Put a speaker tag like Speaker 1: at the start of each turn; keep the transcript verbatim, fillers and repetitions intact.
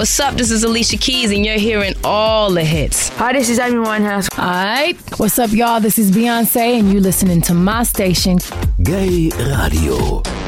Speaker 1: What's up? This is Alicia Keys, and you're hearing all the hits.
Speaker 2: Hi, this is Amy Winehouse.
Speaker 3: Alright, what's up, y'all? This is Beyonce, and you listening to my station,
Speaker 4: Gay Radio.